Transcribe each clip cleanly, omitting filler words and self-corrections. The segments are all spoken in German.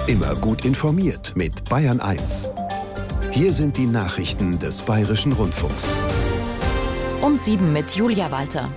Immer gut informiert mit Bayern 1. Hier sind die Nachrichten des Bayerischen Rundfunks. Um 7 mit Julia Walter.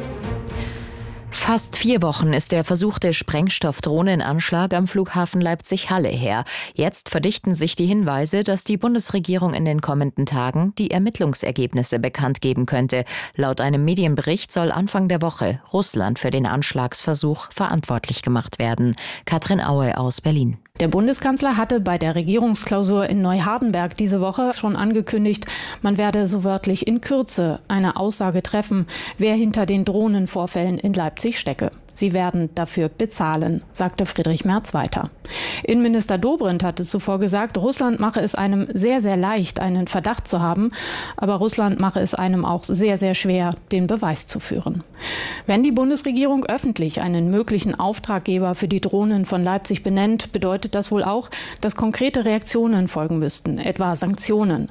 Fast 4 Wochen ist der versuchte Sprengstoffdrohnenanschlag am Flughafen Leipzig-Halle her. Jetzt verdichten sich die Hinweise, dass die Bundesregierung in den kommenden Tagen die Ermittlungsergebnisse bekannt geben könnte. Laut einem Medienbericht soll Anfang der Woche Russland für den Anschlagsversuch verantwortlich gemacht werden. Katrin Aue aus Berlin. Der Bundeskanzler hatte bei der Regierungsklausur in Neuhardenberg diese Woche schon angekündigt, man werde so wörtlich in Kürze eine Aussage treffen, wer hinter den Drohnenvorfällen in Leipzig stecke. Sie werden dafür bezahlen, sagte Friedrich Merz weiter. Innenminister Dobrindt hatte zuvor gesagt, Russland mache es einem sehr, sehr leicht, einen Verdacht zu haben, aber Russland mache es einem auch sehr, sehr schwer, den Beweis zu führen. Wenn die Bundesregierung öffentlich einen möglichen Auftraggeber für die Drohnen von Leipzig benennt, bedeutet das wohl auch, dass konkrete Reaktionen folgen müssten, etwa Sanktionen.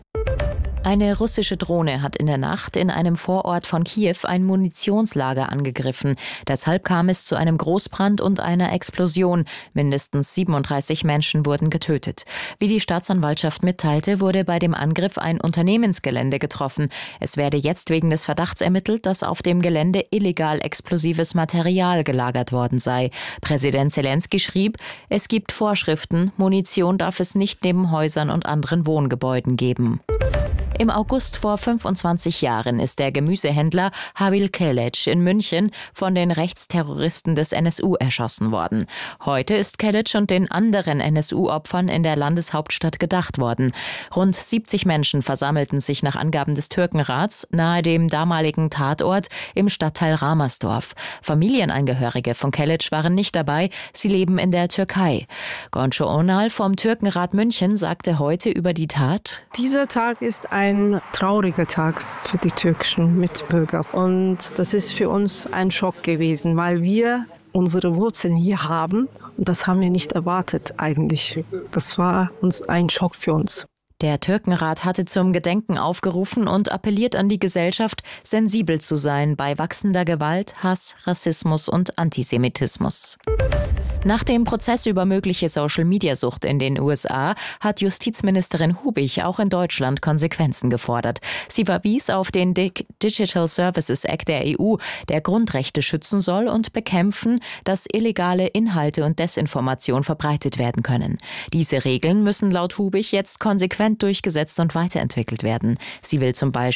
Eine russische Drohne hat in der Nacht in einem Vorort von Kiew ein Munitionslager angegriffen. Deshalb kam es zu einem Großbrand und einer Explosion. Mindestens 37 Menschen wurden getötet. Wie die Staatsanwaltschaft mitteilte, wurde bei dem Angriff ein Unternehmensgelände getroffen. Es werde jetzt wegen des Verdachts ermittelt, dass auf dem Gelände illegal explosives Material gelagert worden sei. Präsident Zelensky schrieb, es gibt Vorschriften, Munition darf es nicht neben Häusern und anderen Wohngebäuden geben. Im August vor 25 Jahren ist der Gemüsehändler Habil Keleç in München von den Rechtsterroristen des NSU erschossen worden. Heute ist Keleç und den anderen NSU-Opfern in der Landeshauptstadt gedacht worden. Rund 70 Menschen versammelten sich nach Angaben des Türkenrats nahe dem damaligen Tatort im Stadtteil Ramersdorf. Familienangehörige von Keleç waren nicht dabei, sie leben in der Türkei. Gonca Onal vom Türkenrat München sagte heute über die Tat: Dieser Tag ist ein trauriger Tag für die türkischen Mitbürger. Und das ist für uns ein Schock gewesen, weil wir unsere Wurzeln hier haben. Und das haben wir nicht erwartet eigentlich. Das war ein Schock für uns. Der Türkenrat hatte zum Gedenken aufgerufen und appelliert an die Gesellschaft, sensibel zu sein bei wachsender Gewalt, Hass, Rassismus und Antisemitismus. Nach dem Prozess über mögliche Social-Media-Sucht in den USA hat Justizministerin Hubig auch in Deutschland Konsequenzen gefordert. Sie verwies auf den Digital Services Act der EU, der Grundrechte schützen soll und bekämpfen, dass illegale Inhalte und Desinformation verbreitet werden können. Diese Regeln müssen laut Hubig jetzt konsequent durchgesetzt und weiterentwickelt werden. Sie will zum Beispiel